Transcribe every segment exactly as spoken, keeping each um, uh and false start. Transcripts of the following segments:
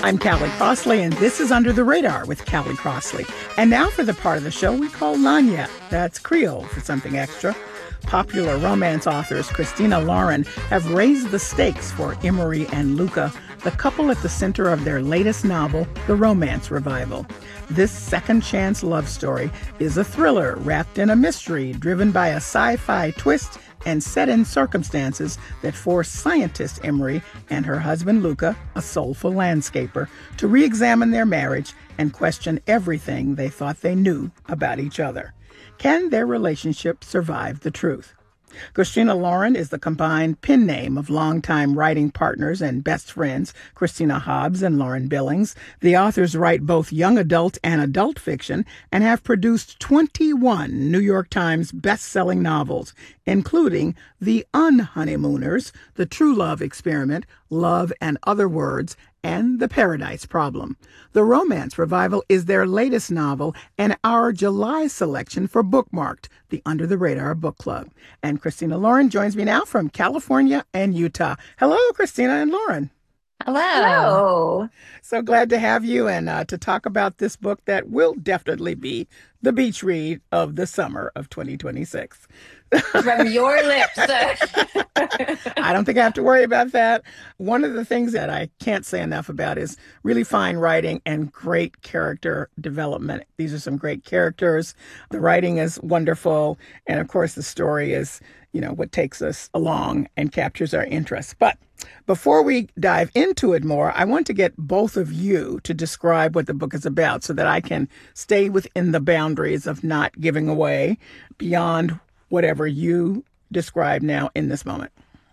I'm Callie Crossley, and this is Under the Radar with Callie Crossley. And now for the part of the show we call Lagniappe. That's Creole for something extra. Popular romance authors Christina Lauren have raised the stakes for Emery and Luca, the couple at the center of their latest novel, The Romance Revival. This second-chance love story is a thriller wrapped in a mystery driven by a sci-fi twist and set in circumstances that force scientist Emery and her husband Luca, a soulful landscaper, to re-examine their marriage and question everything they thought they knew about each other. Can their relationship survive the truth? Christina Lauren is the combined pen name of longtime writing partners and best friends, Christina Hobbs and Lauren Billings. The authors write both young adult and adult fiction and have produced twenty-one New York Times best-selling novels, including The Unhoneymooners, The True Love Experiment, Love and Other Words, and The Paradise Problem. The Romance Revival is their latest novel and our July selection for Bookmarked, the Under the Radar Book Club. And Christina Lauren joins me now from California and Utah. Hello, Christina and Lauren. Hello. Hello. So glad to have you and uh, to talk about this book that will definitely be the beach read of the summer of twenty twenty-six. From your lips. I don't think I have to worry about that. One of the things that I can't say enough about is really fine writing and great character development. These are some great characters. The writing is wonderful. And of course, the story is, you know, what takes us along and captures our interest. But before we dive into it more, I want to get both of you to describe what the book is about so that I can stay within the boundaries of not giving away beyond whatever you describe now in this moment.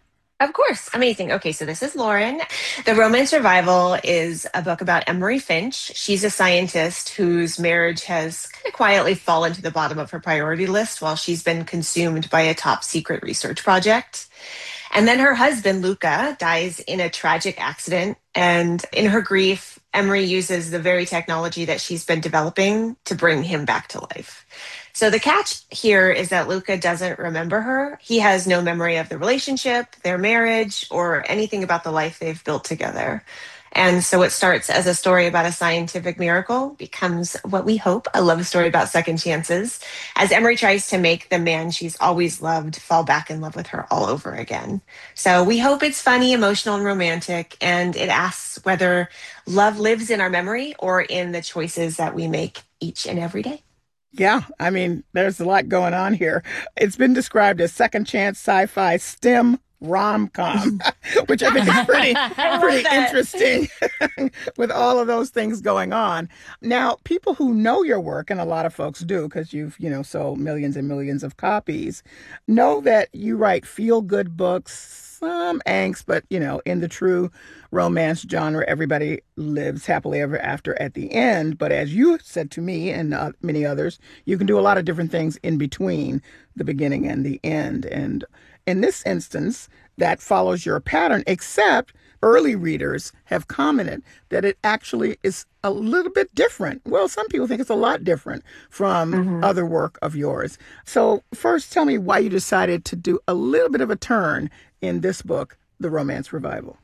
Of course. Amazing. Okay, so this is Lauren. The Romance Revival is a book about Emery Finch. She's a scientist whose marriage has kind of quietly fallen to the bottom of her priority list while she's been consumed by a top secret research project. And then her husband, Luca, dies in a tragic accident. And in her grief, Emery uses the very technology that she's been developing to bring him back to life. So the catch here is that Luca doesn't remember her. He has no memory of the relationship, their marriage, or anything about the life they've built together. And so what starts as a story about a scientific miracle becomes what we hope, a love story about second chances, as Emery tries to make the man she's always loved fall back in love with her all over again. So we hope it's funny, emotional, and romantic, and it asks whether love lives in our memory or in the choices that we make each and every day. Yeah, I mean, there's a lot going on here. It's been described as second chance sci-fi STEM rom-com, which I think is pretty, pretty interesting with all of those things going on. Now, people who know your work, and a lot of folks do because you've, you know, sold millions and millions of copies, know that you write feel-good books, some angst, but, you know, in the true romance genre, everybody lives happily ever after at the end. But as you said to me and uh, many others, you can do a lot of different things in between the beginning and the end. And in this instance, that follows your pattern, except early readers have commented that it actually is a little bit different. Well, some people think it's a lot different from mm-hmm. other work of yours. So first, tell me why you decided to do a little bit of a turn in this book, The Romance Revival.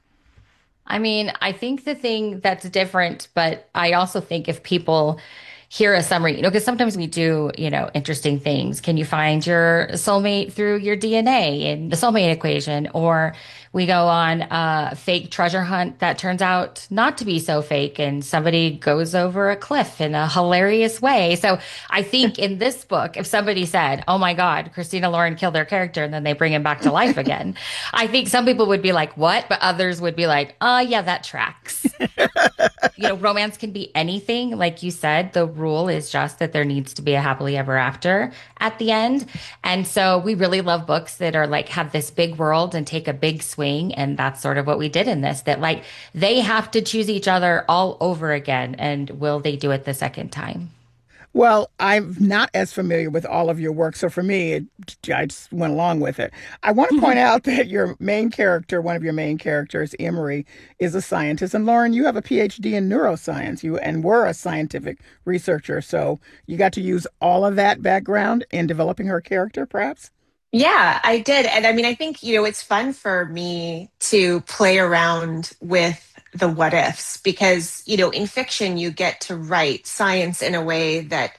I mean, I think the thing that's different, but I also think if people hear a summary, you know, because sometimes we do, you know, interesting things. Can you find your soulmate through your D N A in the soulmate equation? Or we go on a fake treasure hunt that turns out not to be so fake and somebody goes over a cliff in a hilarious way. So I think in this book, if somebody said, oh my God, Christina Lauren killed their character and then they bring him back to life again, I think some people would be like, what? But others would be like, oh yeah, that tracks. You know, romance can be anything. Like you said, the rule is just that there needs to be a happily ever after at the end. And so we really love books that are like, have this big world and take a big swing. And that's sort of what we did in this, that like they have to choose each other all over again. And will they do it the second time? Well, I'm not as familiar with all of your work, so for me, it, I just went along with it. I want to point out that your main character, one of your main characters, Emery, is a scientist. And Lauren, you have a P H D in neuroscience, you and were a scientific researcher. So you got to use all of that background in developing her character, perhaps? Yeah, I did. And I mean, I think, you know, it's fun for me to play around with the what ifs, because, you know, in fiction, you get to write science in a way that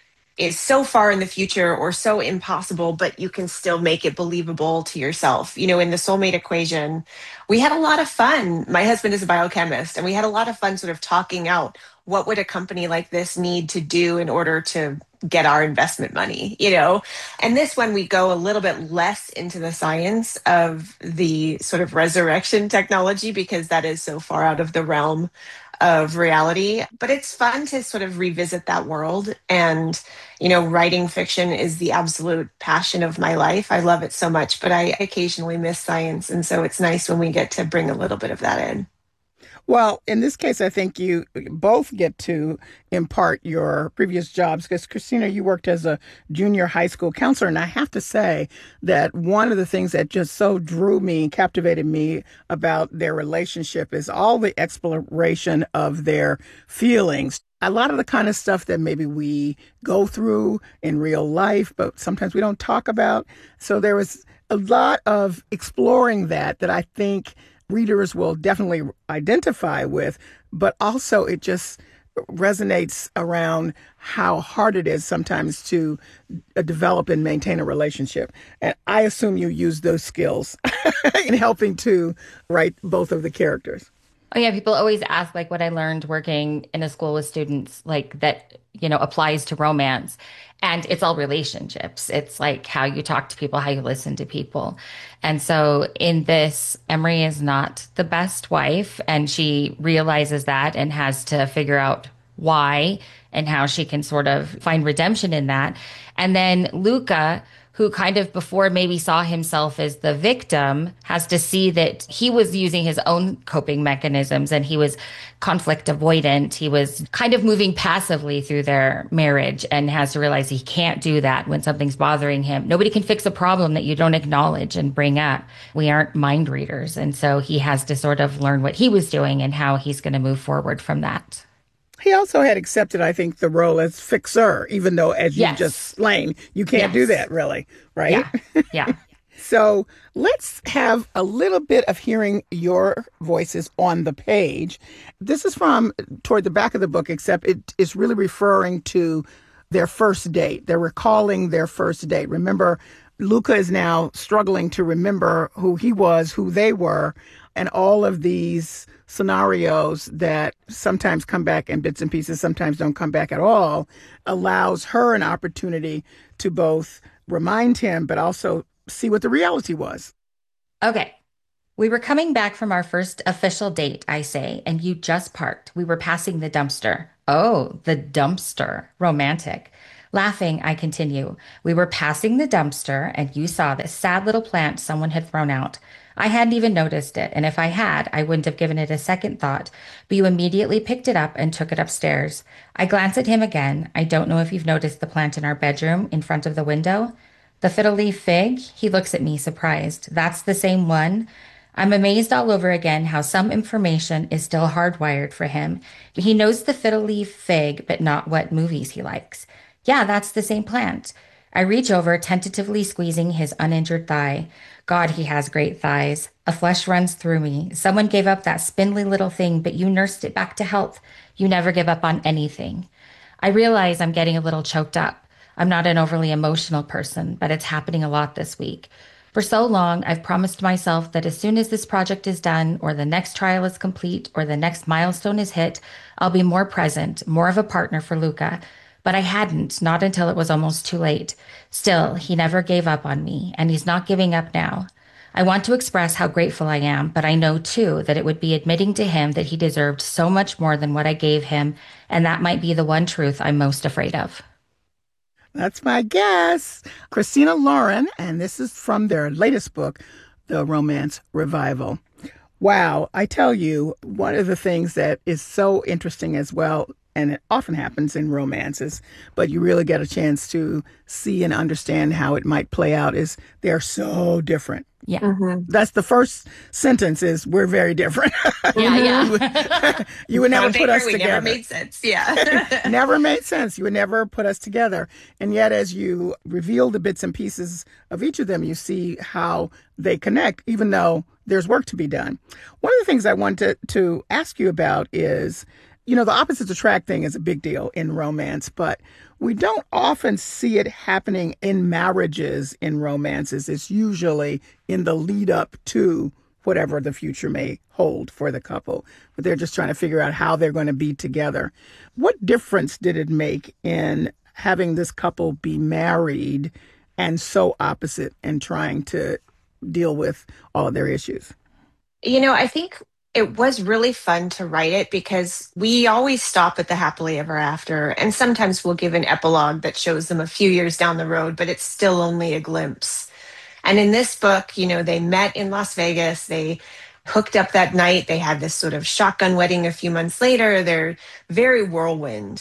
is so far in the future or so impossible, but you can still make it believable to yourself. You know, in the soulmate equation, we had a lot of fun. My husband is a biochemist, and we had a lot of fun sort of talking out what would a company like this need to do in order to get our investment money, you know? And this one, we go a little bit less into the science of the sort of resurrection technology, because that is so far out of the realm of reality. But it's fun to sort of revisit that world. And, you know, writing fiction is the absolute passion of my life. I love it so much, but I occasionally miss science. And so it's nice when we get to bring a little bit of that in. Well, in this case, I think you both get to impart your previous jobs, because Christina, you worked as a junior high school counselor. And I have to say that one of the things that just so drew me, captivated me about their relationship is all the exploration of their feelings. A lot of the kind of stuff that maybe we go through in real life, but sometimes we don't talk about. So there was a lot of exploring that that I think readers will definitely identify with, but also it just resonates around how hard it is sometimes to uh, develop and maintain a relationship. And I assume you use those skills in helping to write both of the characters. Oh yeah, people always ask like what I learned working in a school with students, like that, you know, applies to romance. And it's all relationships. It's like how you talk to people, how you listen to people. And so in this, Emery is not the best wife, and she realizes that and has to figure out why and how she can sort of find redemption in that. And then Luca, who kind of before maybe saw himself as the victim, has to see that he was using his own coping mechanisms and he was conflict avoidant. He was kind of moving passively through their marriage, and has to realize he can't do that when something's bothering him. Nobody can fix a problem that you don't acknowledge and bring up. We aren't mind readers. And so he has to sort of learn what he was doing and how he's going to move forward from that. He also had accepted, I think, the role as fixer, even though, as you Yes. just explained, you can't Yes. do that really, right? Yeah. Yeah. So let's have a little bit of hearing your voices on the page. This is from toward the back of the book, except it is really referring to their first date. They're recalling their first date. Remember, Luca is now struggling to remember who he was, who they were, and all of these scenarios that sometimes come back in bits and pieces, sometimes don't come back at all, allows her an opportunity to both remind him, but also see what the reality was. Okay. We were coming back from our first official date, I say, and you just parked. We were passing the dumpster. Oh, the dumpster. Romantic. Laughing, I continue. We were passing the dumpster, and you saw this sad little plant someone had thrown out. I hadn't even noticed it, and if I had, I wouldn't have given it a second thought, but you immediately picked it up and took it upstairs. I glance at him again. I don't know if you've noticed the plant in our bedroom in front of the window. The fiddle leaf fig? He looks at me surprised. That's the same one? I'm amazed all over again how some information is still hardwired for him. He knows the fiddle leaf fig, but not what movies he likes. Yeah, that's the same plant. I reach over, tentatively squeezing his uninjured thigh. God, he has great thighs. A flush runs through me. Someone gave up that spindly little thing, but you nursed it back to health. You never give up on anything. I realize I'm getting a little choked up. I'm not an overly emotional person, but it's happening a lot this week. For so long, I've promised myself that as soon as this project is done, or the next trial is complete, or the next milestone is hit, I'll be more present, more of a partner for Luca. But I hadn't, not until it was almost too late. Still, he never gave up on me, and he's not giving up now. I want to express how grateful I am, but I know too that it would be admitting to him that he deserved so much more than what I gave him, and that might be the one truth I'm most afraid of. That's my guess. Christina Lauren, and this is from their latest book, The Romance Revival. Wow, I tell you, one of the things that is so interesting as well, and it often happens in romances, but you really get a chance to see and understand how it might play out, is they're so different. Yeah. Mm-hmm. That's the first sentence is, we're very different. Yeah, yeah. You would never John put Baker, us we together. never made sense. Yeah. Never made sense. You would never put us together. And yet, as you reveal the bits and pieces of each of them, you see how they connect, even though there's work to be done. One of the things I wanted to, to ask you about is, you know, the opposites attract thing is a big deal in romance, but we don't often see it happening in marriages in romances. It's usually in the lead up to whatever the future may hold for the couple. But they're just trying to figure out how they're going to be together. What difference did it make in having this couple be married and so opposite and trying to deal with all of their issues? You know, I think it was really fun to write it because we always stop at the happily ever after. And sometimes we'll give an epilogue that shows them a few years down the road, but it's still only a glimpse. And in this book, you know, they met in Las Vegas. They hooked up that night. They had this sort of shotgun wedding a few months later. They're very whirlwind.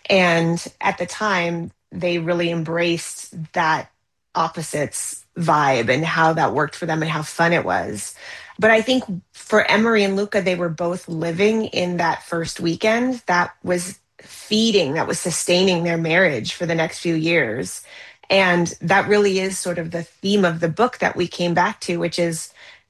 And at the time, they really embraced that opposites vibe and how that worked for them and how fun it was. But I think for Emery and Luca, they were both living in that first weekend that was feeding, that was sustaining their marriage for the next few years. And that really is sort of the theme of the book that we came back to, which is,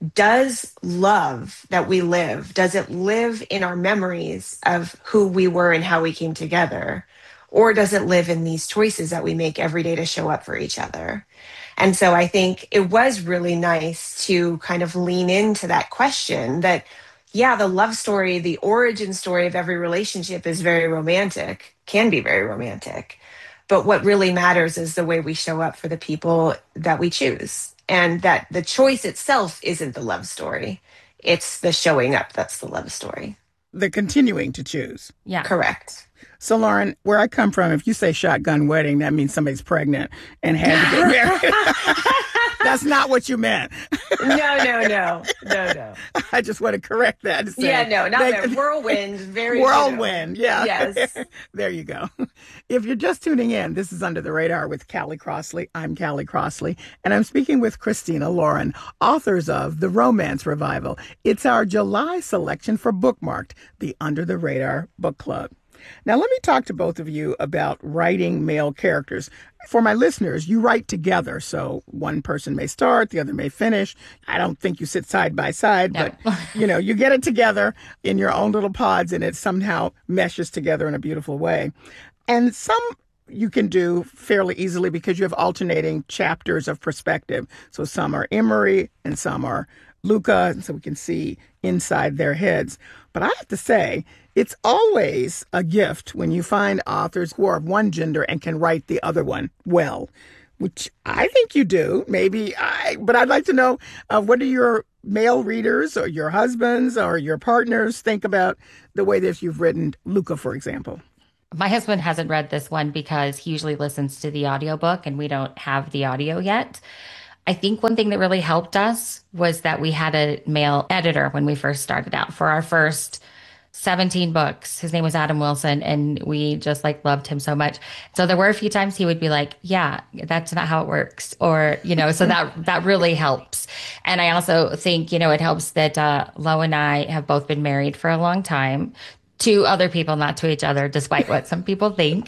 does love that we live, does it live in our memories of who we were and how we came together? Or does it live in these choices that we make every day to show up for each other? And so I think it was really nice to kind of lean into that question that, yeah, the love story, the origin story of every relationship is very romantic, can be very romantic. But what really matters is the way we show up for the people that we choose. And that the choice itself isn't the love story. It's the showing up that's the love story. The continuing to choose. Yeah. Correct. So, Lauren, where I come from, if you say shotgun wedding, that means somebody's pregnant and had to get married. That's not what you meant. No, no, no, no, no. I just want to correct that. Say, yeah, no, not they, that. Whirlwind. Very Whirlwind, you know. yeah. Yes. There you go. If you're just tuning in, this is Under the Radar with Callie Crossley. I'm Callie Crossley, and I'm speaking with Christina Lauren, authors of The Romance Revival. It's our July selection for Bookmarked, the Under the Radar Book Club. Now, let me talk to both of you about writing male characters. For my listeners, you write together, so one person may start, the other may finish. I don't think you sit side by side, No. but, you know, you get it together in your own little pods, and it somehow meshes together in a beautiful way. And some you can do fairly easily because you have alternating chapters of perspective. So some are Emery and some are Luca, so we can see inside their heads. But I have to say, it's always a gift when you find authors who are of one gender and can write the other one well, which I think you do. Maybe I, but I'd like to know uh, what do your male readers or your husbands or your partners think about the way that you've written Luca, for example? My husband hasn't read this one because he usually listens to the audiobook and we don't have the audio yet. I think one thing that really helped us was that we had a male editor when we first started out for our first seventeen books. His name was Adam Wilson, and we just like loved him so much. So there were a few times he would be like, yeah, that's not how it works. Or, you know, so that, that really helps. And I also think, you know, it helps that uh, Lo and I have both been married for a long time. To other people, not to each other, despite what some people think.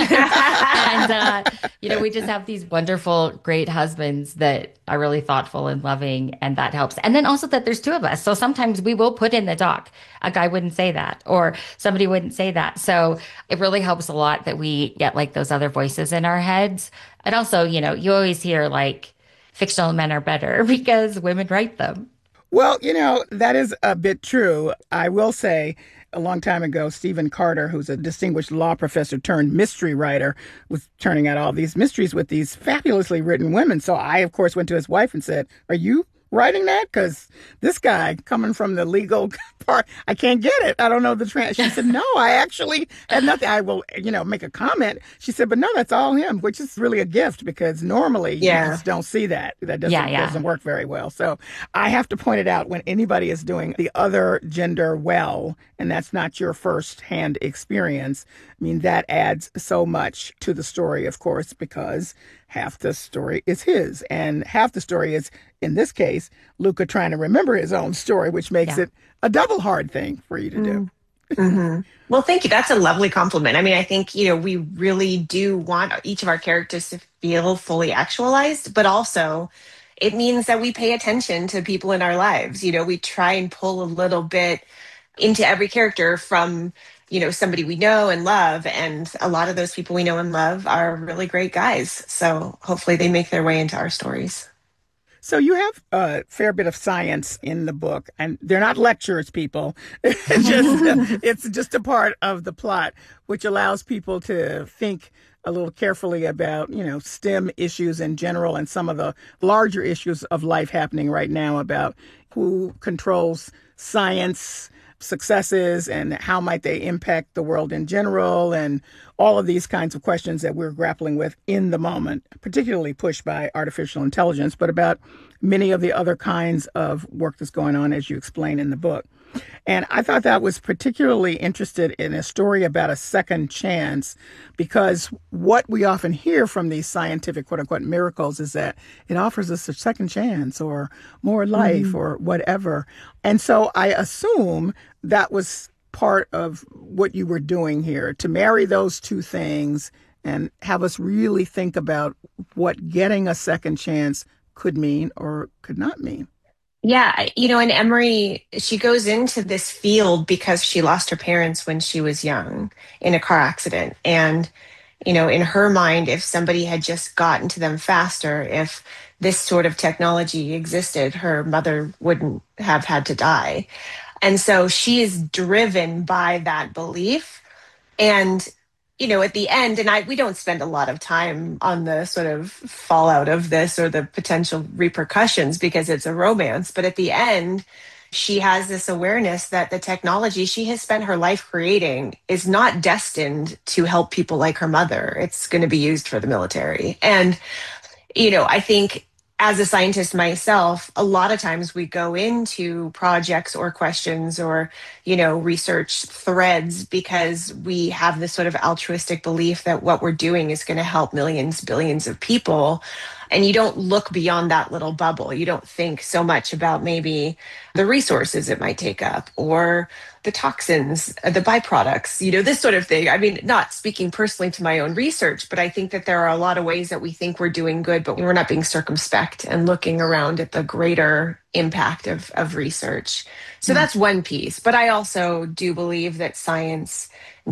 and, uh, you know, we just have these wonderful, great husbands that are really thoughtful and loving, and that helps. And then also that there's two of us. So sometimes we will put in the doc, a guy wouldn't say that, or somebody wouldn't say that. So it really helps a lot that we get like those other voices in our heads. And also, you know, you always hear like fictional men are better because women write them. Well, you know, that is a bit true. I will say, a long time ago, Stephen Carter, who's a distinguished law professor turned mystery writer, was turning out all these mysteries with these fabulously written women. So I, of course, went to his wife and said, are you writing that? Because this guy coming from the legal part, I can't get it. I don't know the trans. She said, no, I actually had nothing. I will, you know, make a comment. She said, but no, that's all him, which is really a gift because normally yeah. you just don't see that. That doesn't, yeah, yeah. doesn't work very well. So I have to point it out when anybody is doing the other gender well, and that's not your first-hand experience. I mean, that adds so much to the story, of course, because half the story is his, and half the story is, in this case, Luca trying to remember his own story, which makes yeah. it a double hard thing for you to do. Mm-hmm. Well, thank you. That's a lovely compliment. I mean, I think, you know, we really do want each of our characters to feel fully actualized, but also it means that we pay attention to people in our lives. You know, we try and pull a little bit into every character from, you know, somebody we know and love. And a lot of those people we know and love are really great guys. So hopefully they make their way into our stories. So you have a fair bit of science in the book, and they're not lectures, people. It's just, it's just a part of the plot, which allows people to think a little carefully about, you know, STEM issues in general and some of the larger issues of life happening right now about who controls science successes and how might they impact the world in general, and all of these kinds of questions that we're grappling with in the moment, particularly pushed by artificial intelligence, but about many of the other kinds of work that's going on, as you explain in the book. And I thought that was particularly interested in a story about a second chance, because what we often hear from these scientific quote unquote miracles is that it offers us a second chance or more life mm-hmm. or whatever. And so I assume that was part of what you were doing here, to marry those two things and have us really think about what getting a second chance could mean or could not mean. Yeah, you know, and Emery, she goes into this field because she lost her parents when she was young in a car accident. And, you know, in her mind, if somebody had just gotten to them faster, if this sort of technology existed, her mother wouldn't have had to die. And so she is driven by that belief. And you know, at the end, and I we don't spend a lot of time on the sort of fallout of this or the potential repercussions because it's a romance. But at the end, she has this awareness that the technology she has spent her life creating is not destined to help people like her mother. It's going to be used for the military. And, you know, I think as a scientist myself, a lot of times we go into projects or questions or, you know, research threads because we have this sort of altruistic belief that what we're doing is going to help millions, billions of people. And you don't look beyond that little bubble. You don't think so much about maybe the resources it might take up or the toxins, the byproducts, you know, this sort of thing. I mean, not speaking personally to my own research, but I think that there are a lot of ways that we think we're doing good, but we're not being circumspect and looking around at the greater impact of, of research. So mm. that's one piece. But I also do believe that science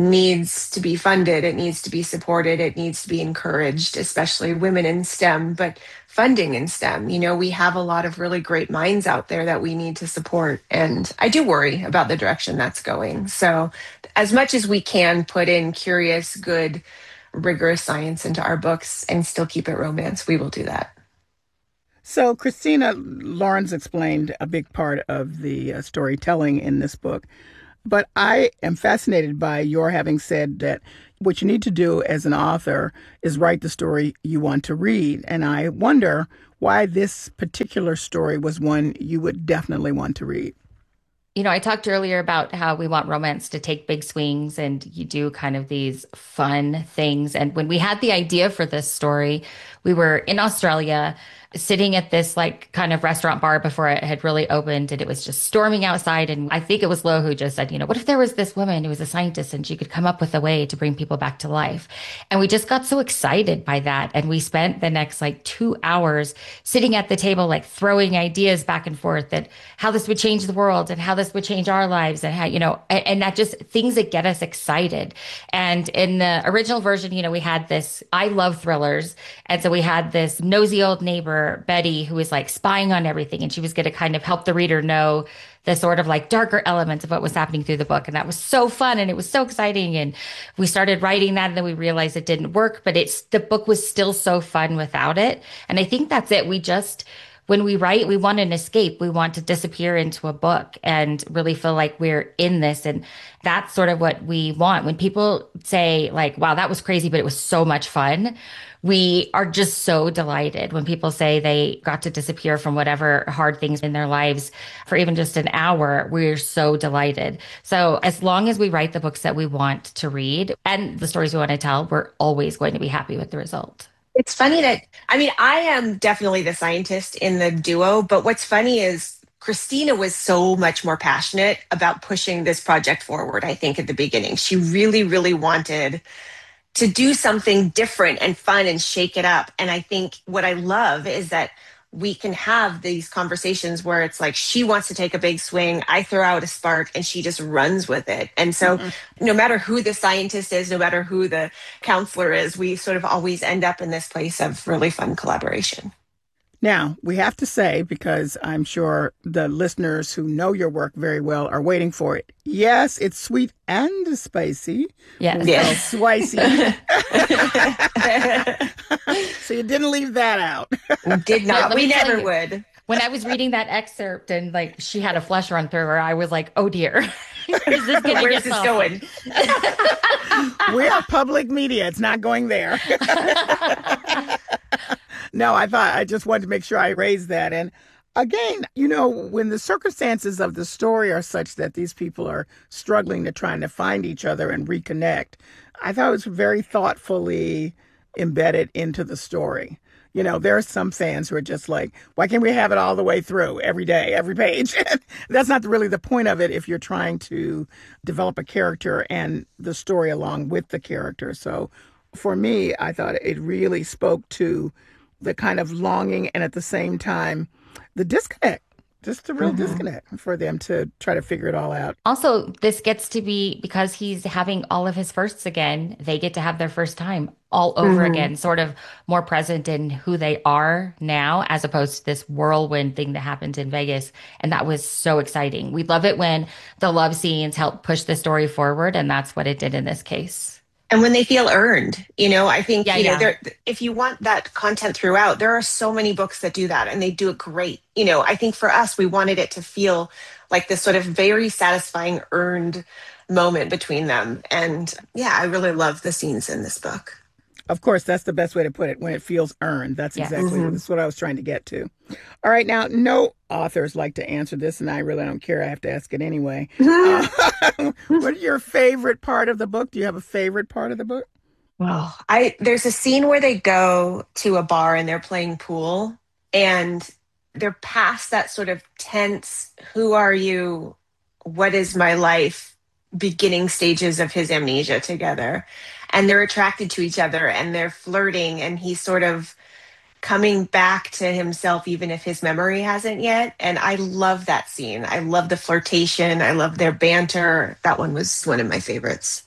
needs to be funded. It needs to be supported. It needs to be encouraged, especially women in STEM, but funding in STEM. You know, we have a lot of really great minds out there that we need to support. And I do worry about the direction that's going. So as much as we can put in curious, good, rigorous science into our books and still keep it romance, we will do that. So Christina Lauren's explained a big part of the uh, storytelling in this book. But I am fascinated by your having said that what you need to do as an author is write the story you want to read. And I wonder why this particular story was one you would definitely want to read. You know, I talked earlier about how we want romance to take big swings and you do kind of these fun things. And when we had the idea for this story, we were in Australia sitting at this like kind of restaurant bar before it had really opened, and it was just storming outside. And I think it was Lo who just said, you know, what if there was this woman who was a scientist and she could come up with a way to bring people back to life? And we just got so excited by that. And we spent the next like two hours sitting at the table, like throwing ideas back and forth that how this would change the world and how this would change our lives and how, you know, and, and that just things that get us excited. And in the original version, you know, we had this, I love thrillers. And so we had this nosy old neighbor, Betty, who was like spying on everything, and she was going to kind of help the reader know the sort of like darker elements of what was happening through the book. And that was so fun and it was so exciting. And we started writing that and then we realized it didn't work, but it's the book was still so fun without it. And I think that's it. We just when we write, we want an escape. We want to disappear into a book and really feel like we're in this. And that's sort of what we want. When people say like, wow, that was crazy, but it was so much fun. We are just so delighted when people say they got to disappear from whatever hard things in their lives for even just an hour. We're so delighted. So as long as we write the books that we want to read and the stories we want to tell, we're always going to be happy with the result. It's funny that, I mean, I am definitely the scientist in the duo, but what's funny is Christina was so much more passionate about pushing this project forward, I think, at the beginning. She really, really wanted to do something different and fun and shake it up. And I think what I love is that we can have these conversations where it's like she wants to take a big swing, I throw out a spark, and she just runs with it. And so, no matter who the scientist is, no matter who the counselor is, we sort of always end up in this place of really fun collaboration. Now, we have to say, because I'm sure the listeners who know your work very well are waiting for it. Yes, it's sweet and spicy. Yes. Yes. Spicy. So you didn't leave that out. Did not. Let We me tell never you. would. When I was reading that excerpt and like she had a flush run through her, I was like, oh dear, where's this gonna Where's get this saucy? going? We are public media. It's not going there. No, I thought I just wanted to make sure I raised that. And again, you know, when the circumstances of the story are such that these people are struggling to trying to find each other and reconnect, I thought it was very thoughtfully embedded into the story. You know, there are some fans who are just like, why can't we have it all the way through every day, every page? That's not really the point of it if you're trying to develop a character and the story along with the character. So for me, I thought it really spoke to the kind of longing and at the same time, the disconnect, just the real mm-hmm. disconnect for them to try to figure it all out. Also, this gets to be, because he's having all of his firsts again, they get to have their first time all over mm-hmm. again, sort of more present in who they are now, as opposed to this whirlwind thing that happened in Vegas. And that was so exciting. We love it when the love scenes help push the story forward. And that's what it did in this case. And when they feel earned, you know, I think, yeah, you know, yeah. there, if you want that content throughout, there are so many books that do that and they do it great. You know, I think for us, we wanted it to feel like this sort of very satisfying earned moment between them. And yeah, I really love the scenes in this book. Of course, that's the best way to put it, when it feels earned. That's yeah. exactly mm-hmm. that's what I was trying to get to. All right. Now, no authors like to answer this, and I really don't care. I have to ask it anyway. uh, what's your favorite part of the book? Do you have a favorite part of the book? Well, I there's a scene where they go to a bar and they're playing pool, and they're past that sort of tense, who are you? What is my life? Beginning stages of his amnesia together. And they're attracted to each other and they're flirting, and he's sort of coming back to himself, even if his memory hasn't yet. And I love that scene. I love the flirtation. I love their banter. That one was one of my favorites.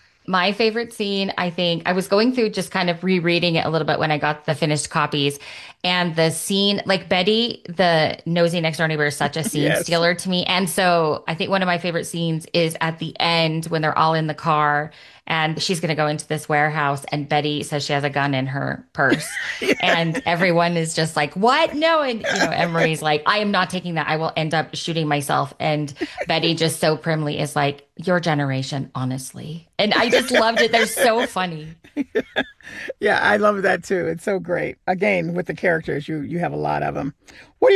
My favorite scene, I think, I was going through just kind of rereading it a little bit when I got the finished copies. And the scene, like Betty, the nosy next door neighbor, is such a scene yes. stealer to me. And so I think one of my favorite scenes is at the end when they're all in the car and she's going to go into this warehouse and Betty says she has a gun in her purse. yeah. And everyone is just like, what? No. And, you know, Emery's like, I am not taking that. I will end up shooting myself. And Betty just so primly is like, your generation, honestly. And I just loved it. They're so funny. Yeah, I love that too. It's so great. Again, with the characters, you you have a lot of them. What do you